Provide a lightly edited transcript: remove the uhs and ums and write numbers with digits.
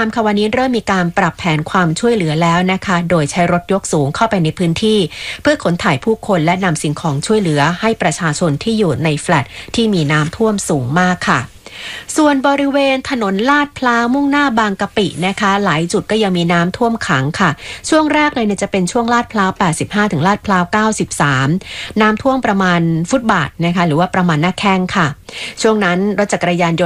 ามค่ะวันนี้เริ่มมีการปรับแผนความช่วยเหลือแล้วนะคะโดยใช้รถยกสูงเข้าไปในพื้นที่เพื่อขนถ่ายผู้คนและนำสิ่งของช่วยเหลือให้ประชาชนที่อยู่ในแฟลตที่มีน้ำท่วมสูงมากค่ะส่วนบริเวณถนนลาดพร้าวมุ่งหน้าบางกะปินะคะหลายจุดก็ยังมีน้ำท่วมขังค่ะช่วงแรกเลยเนี่ยจะเป็นช่วงลาดพร้าว85ถึงลาดพร้าว93น้ำท่วมประมาณฟุตบาทนะคะหรือว่าประมาณหน้าแข้งค่ะช่วงนั้นรถจักรยานยนต์